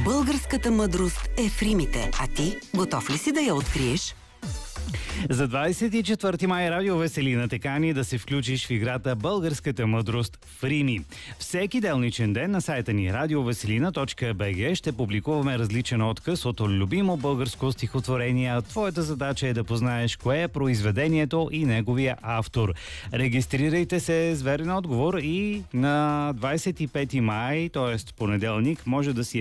Българската мъдрост е в римите, а ти готов ли си да я откриеш? За 24 май Радио Веселина те кани да се включиш в играта Българската мъдрост в Рими. Всеки делничен ден на сайта ни radioveselina.bg ще публикуваме различен откъс от любимо българско стихотворение. Твоята задача е да познаеш кое е произведението и неговия автор. Регистрирайте се с верен отговор и на 25 май, т.е. понеделник, може да си